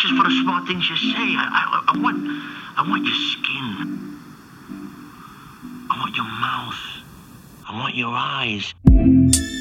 just for the smart things you say. I want your skin. I want your mouth. I want your eyes.